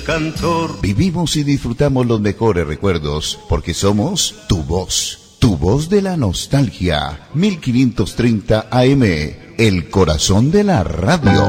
Cantor. Vivimos y disfrutamos los mejores recuerdos porque somos tu voz de la nostalgia. 1530 AM, el corazón de la radio.